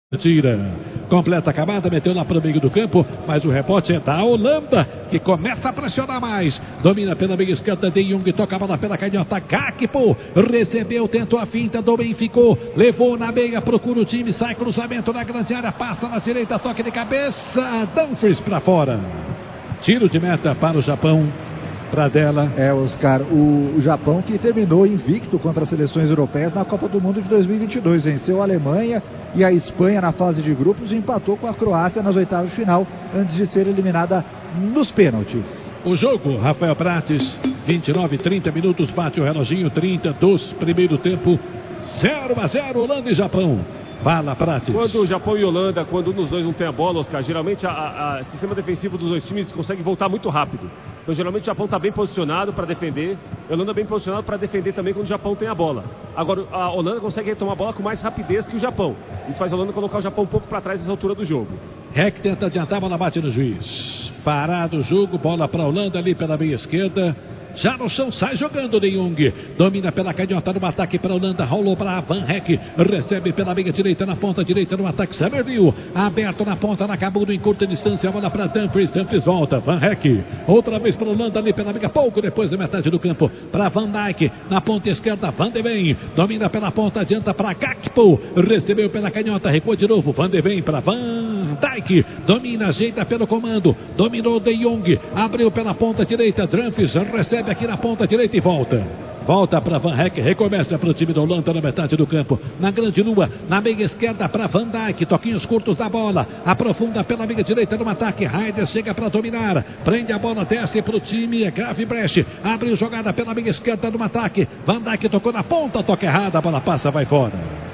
Tira, completa a camada, meteu lá para o meio do campo, mas o rebote é da Holanda, que começa a pressionar mais, domina pela meia esquerda, De Jong, toca a bola pela canhota, Gakpo, recebeu, tentou a finta, Domem ficou, levou na meia, procura o time, sai cruzamento na grande área, passa na direita, toque de cabeça, Dumfries para fora, tiro de meta para o Japão. Pradella. Oscar, o Japão que terminou invicto contra as seleções europeias na Copa do Mundo de 2022, venceu a Alemanha e a Espanha na fase de grupos e empatou com a Croácia nas oitavas de final, antes de ser eliminada nos pênaltis. O jogo, Rafael Prates, 29, 30 minutos, bate o reloginho, 30 dos primeiro tempo, 0-0, Holanda e Japão. Fala, Prates. Quando o Japão e Holanda, quando um dos dois não tem a bola, Oscar, geralmente o sistema defensivo dos dois times consegue voltar muito rápido. Então, geralmente, o Japão está bem posicionado para defender, a Holanda bem posicionado para defender também quando o Japão tem a bola. Agora, a Holanda consegue retomar a bola com mais rapidez que o Japão. Isso faz a Holanda colocar o Japão um pouco para trás nessa altura do jogo. Rec tenta adiantar, a bola bate no juiz. Parado o jogo, bola para a Holanda ali pela meia esquerda. Já no chão, sai jogando De Jong. Domina pela canhota no ataque para a Holanda. Rolou para Van Rek. Recebe pela meia direita, na ponta direita no ataque. Summerville. Aberto na ponta, na cabudo, em curta distância. A bola para Dumfries. Dumfries volta. Van Rek. Outra vez para a Holanda ali pela meia. Pouco depois da metade do campo. Para Van Dijk. Na ponta esquerda, Van de Ven. Domina pela ponta, adianta para Gakpo. Recebeu pela canhota. Recua de novo. Van de Ven para Van Dijk. Domina, ajeita pelo comando. Dominou De Jong. Abriu pela ponta direita. Dumfries recebe aqui na ponta direita e volta para Van Rek, recomeça para o time da Holanda na metade do campo, na grande lua, na meia esquerda para Van Dijk, toquinhos curtos da bola, aprofunda pela meia direita no ataque, Raider chega para dominar, prende a bola, desce para o time, é grave Brecht, abriu jogada pela meia esquerda no ataque, Van Dijk tocou na ponta, toca errada, a bola passa, vai fora.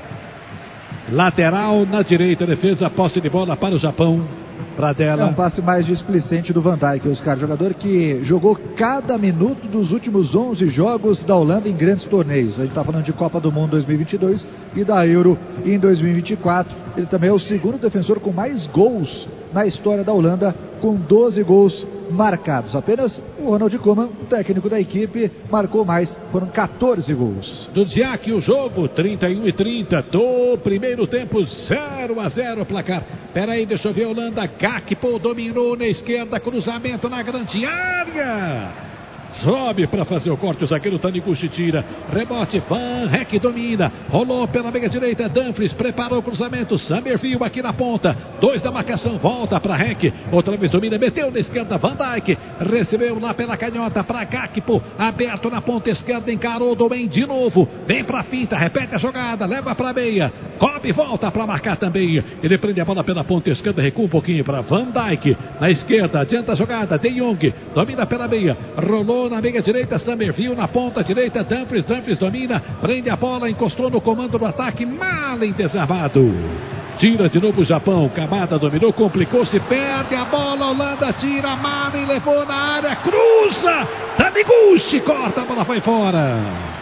Lateral na direita, defesa, posse de bola para o Japão. Pradella. É um passe mais displicente do Van Dijk, Oscar, jogador que jogou cada minuto dos últimos 11 jogos da Holanda em grandes torneios. A gente está falando de Copa do Mundo 2022 e da Euro em 2024. Ele também é o segundo defensor com mais gols na história da Holanda, com 12 gols marcados. Apenas o Ronald Koeman, o técnico da equipe, marcou mais, foram 14 gols. Do Diak, o jogo, 31-30 do primeiro tempo, 0-0 placar. Peraí, deixa eu ver a Holanda. Gakpo dominou na esquerda, cruzamento na grande área. Sobe para fazer o corte, o zagueiro Taniguchi tira, rebote, Van Rek domina, rolou pela meia direita, Dumfries preparou o cruzamento, Summerville aqui na ponta, 2 da marcação, volta para Rek, outra vez domina, meteu na esquerda, Van Dijk, recebeu lá pela canhota para Gakpo, aberto na ponta esquerda, encarou Domem de novo, vem para a finta, repete a jogada, leva para a meia, Kobe volta para marcar também, ele prende a bola pela ponta esquerda, recua um pouquinho para Van Dijk, na esquerda, adianta a jogada, De Jong, domina pela meia, rolou na meia direita, Summerville na ponta direita, Dumfries domina, prende a bola, encostou no comando do ataque, Malen desarmado. Tira de novo o Japão, Kamada dominou, complicou-se, perde a bola, Holanda tira, Malen levou na área, cruza, Taniguchi corta, a bola foi fora.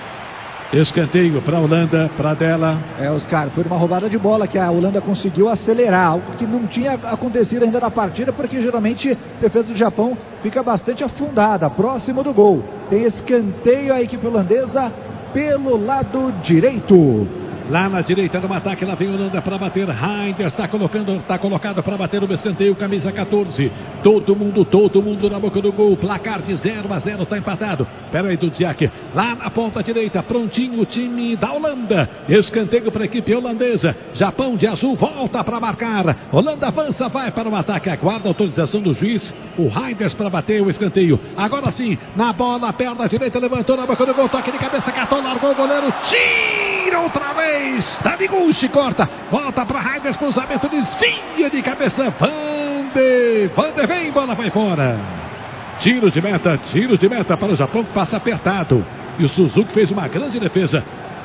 Escanteio para a Holanda, Pradella. Oscar, foi uma roubada de bola que a Holanda conseguiu acelerar, algo que não tinha acontecido ainda na partida, porque geralmente a defesa do Japão fica bastante afundada, próximo do gol. Tem escanteio a equipe holandesa pelo lado direito. Lá na direita no ataque, lá vem o Holanda para bater. Reinders está colocado para bater o escanteio, camisa 14. Todo mundo na boca do gol. Placar de 0-0, está empatado. Pera aí do Diak. Lá na ponta direita, prontinho o time da Holanda. Escanteio para a equipe holandesa. Japão de azul volta para marcar. Holanda avança, vai para o ataque. Aguarda a autorização do juiz. O Reinders para bater o escanteio. Agora sim, na bola, perna direita, levantou na boca do gol. Toque de cabeça, catou, largou o goleiro. Tira outra vez. Taniguchi corta, volta para Reinders, cruzamento, desvia de cabeça, Van de Ven, bola vai fora. Tiro de meta para o Japão, que passa apertado. E o Suzuki fez uma grande defesa.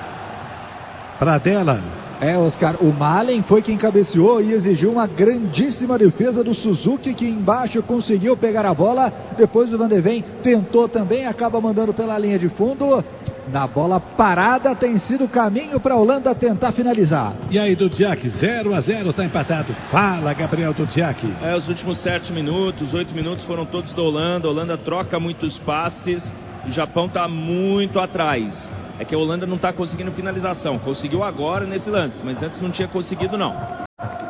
Pradella. Oscar, o Malen foi quem cabeceou e exigiu uma grandíssima defesa do Suzuki, que embaixo conseguiu pegar a bola. Depois o Van de Ven tentou também, acaba mandando pela linha de fundo. Na bola parada tem sido o caminho para a Holanda tentar finalizar. E aí do Diak, 0-0, está empatado. Fala, Gabriel do Diak. Os últimos 7 minutos, 8 minutos foram todos da Holanda. A Holanda troca muitos passes. O Japão está muito atrás. É que a Holanda não está conseguindo finalização. Conseguiu agora nesse lance, mas antes não tinha conseguido não.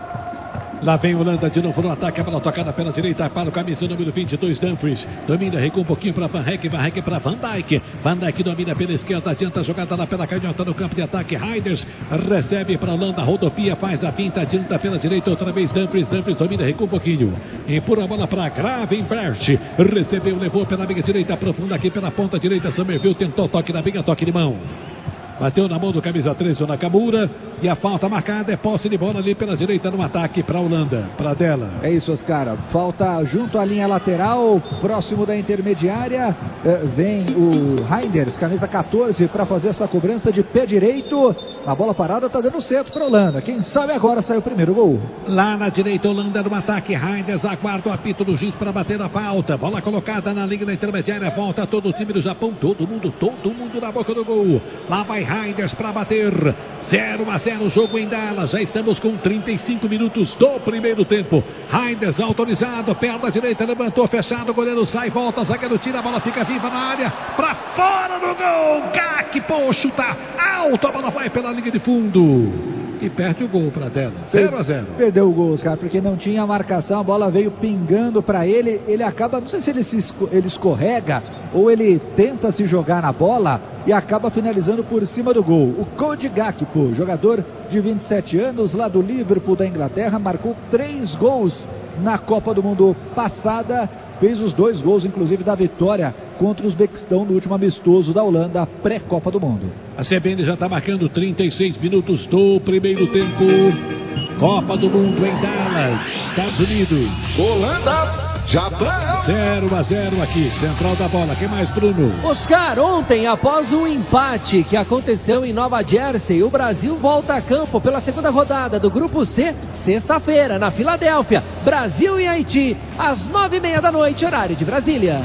Lá vem Holanda de novo no ataque, a bola tocada pela direita para o camisa número 22, Dumfries. Domina, recua um pouquinho para Van Hecke para Van Dijk. Van Dijk domina pela esquerda, adianta a jogada lá pela canhota no campo de ataque. Reinders recebe para Holanda, rodopia, faz a finta, adianta pela direita, outra vez Dumfries domina, recua um pouquinho. Empurra a bola para Gravenberch. Recebeu, levou pela meia direita, profunda aqui pela ponta direita. Summerville tentou toque na meia, toque de mão. Bateu na mão do camisa 13, o Nakamura. E a falta marcada é posse de bola ali pela direita no ataque para a Holanda. Para dela. É isso, Oscar. Falta junto à linha lateral, próximo da intermediária. Vem o Reinders, camisa 14, para fazer essa cobrança de pé direito. A bola parada está dando centro para a Holanda. Quem sabe agora sai o primeiro gol. Lá na direita, Holanda no ataque. Reinders aguarda o apito do juiz para bater a falta. Bola colocada na linha da intermediária. Volta todo o time do Japão. Todo mundo na boca do gol. Lá vai Reinders para bater. 0-0 o jogo em Dallas. Já estamos com 35 minutos do primeiro tempo. Reinders autorizado, perna direita, levantou, fechado, o goleiro sai, volta, zagueiro tira, a bola fica viva na área, para fora do gol. Gakpo chuta alto, a bola vai pela linha de fundo. E perde o gol para dela. 0-0. Perdeu o gol, Oscar, porque não tinha marcação. A bola veio pingando para ele. Ele acaba, não sei se ele escorrega ou ele tenta se jogar na bola e acaba finalizando por cima do gol. O Cody Gakpo, jogador de 27 anos, lá do Liverpool da Inglaterra, marcou 3 gols na Copa do Mundo passada. Fez os 2 gols, inclusive, da vitória contra o Uzbequistão no último amistoso da Holanda, pré-Copa do Mundo. A CBN já está marcando 36 minutos do primeiro tempo. Copa do Mundo em Dallas, Estados Unidos. Holanda, Japão. 0-0 aqui, central da bola. Quem mais, Bruno? Oscar, ontem, após o empate que aconteceu em Nova Jersey, o Brasil volta a campo pela segunda rodada do Grupo C, sexta-feira, na Filadélfia. Brasil e Haiti, às 9h30 da noite, horário de Brasília.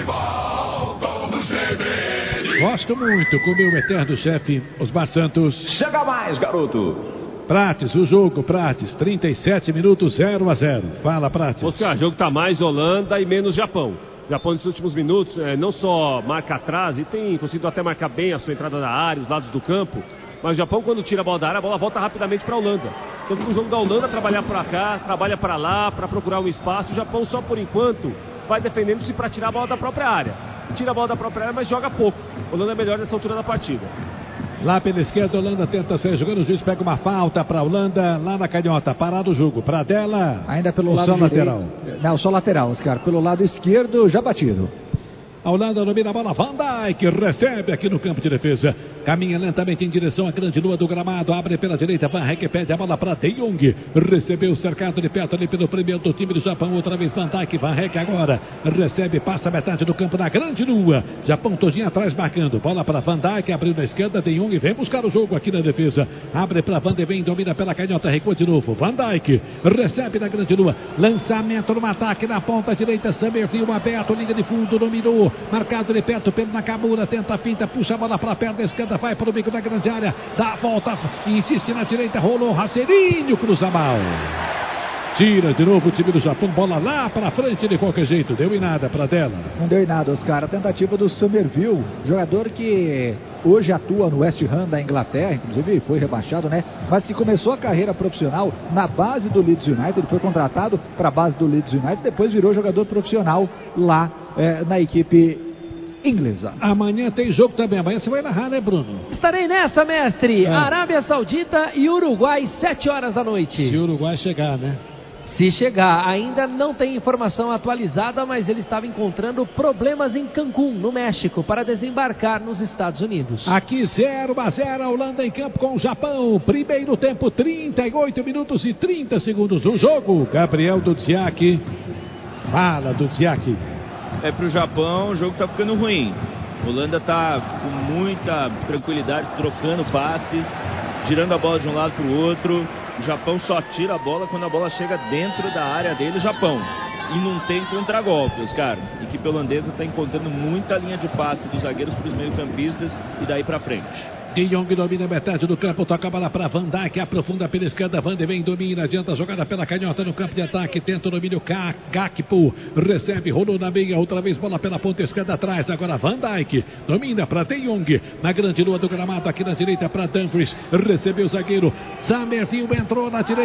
Gosto muito com o meu eterno chefe, Osmar Santos. Chega mais, garoto. Prates, o jogo, Prates, 37 minutos, 0-0. Fala, Prates. Oscar, o jogo está mais Holanda e menos Japão. O Japão, nos últimos minutos, não só marca atrás, e tem conseguido até marcar bem a sua entrada da área, os lados do campo, mas o Japão, quando tira a bola da área, a bola volta rapidamente para a Holanda. Então, o jogo da Holanda trabalhar para cá, trabalha para lá, para procurar um espaço. O Japão, só por enquanto, vai defendendo-se para tirar a bola da própria área. Tira a bola da própria área, mas joga pouco. A Holanda é melhor nessa altura da partida. Lá pela esquerda, a Holanda tenta sair jogando, o juiz pega uma falta para a Holanda, lá na canhota, parado o jogo, para dela. Ainda pelo lado direito. Lateral. Não, só lateral, Oscar. Pelo lado esquerdo, já batido. A Holanda domina a bola, Van Dijk recebe aqui no campo de defesa. Caminha lentamente em direção à grande lua do gramado. Abre pela direita, Van Hecke pede a bola para De Jong. Recebeu cercado de perto ali pelo primeiro do time do Japão. Outra vez Van Dijk, Van Hecke agora. Recebe, passa a metade do campo na grande lua. Japão todinho atrás marcando. Bola para Van Dijk, abriu na esquerda. De Jong vem buscar o jogo aqui na defesa. Abre para Van de Ven, domina pela canhota, recua de novo. Van Dijk recebe na grande lua. Lançamento no ataque na ponta direita. Summerville aberto, linha de fundo, dominou. Marcado de perto pelo Nakamura, tenta a finta, puxa a bola para a perna esquerda, vai para o bico da grande área, dá a volta, insiste na direita, rolou, Raceirinho, cruza mal. Tira de novo o time do Japão, bola lá para frente de qualquer jeito, deu em nada para dela. Não deu em nada, Oscar, a tentativa do Summerville, jogador que hoje atua no West Ham da Inglaterra, inclusive foi rebaixado, né? Mas que começou a carreira profissional na base do Leeds United, foi contratado para a base do Leeds United, depois virou jogador profissional lá na equipe inglesa. Amanhã tem jogo também, amanhã você vai narrar, né, Bruno? Estarei nessa, mestre. Arábia Saudita e Uruguai, 7 horas da noite. Se o Uruguai chegar, né? Se chegar, ainda não tem informação atualizada, mas ele estava encontrando problemas em Cancún, no México, para desembarcar nos Estados Unidos. Aqui 0-0, a Holanda em campo com o Japão. Primeiro tempo, 38 minutos e 30 segundos do jogo. Gabriel Dudziak. Fala, Dudziak. Para o Japão, o jogo está ficando ruim. A Holanda está com muita tranquilidade, trocando passes, girando a bola de um lado para o outro. O Japão só tira a bola quando a bola chega dentro da área dele, o Japão. E não tem contragolpes, cara. A equipe holandesa está encontrando muita linha de passe dos zagueiros para os meio-campistas e daí para frente. De Jong domina metade do campo, toca a bola para Van Dijk, aprofunda pela esquerda, Van de Ven domina, adianta a jogada pela canhota no campo de ataque, tenta o domínio, Gakpo, recebe, rolou na meia, outra vez bola pela ponta esquerda atrás, agora Van Dijk, domina para De Jong, na grande lua do gramado, aqui na direita para Dumfries, recebeu o zagueiro, Summerville entrou na direita.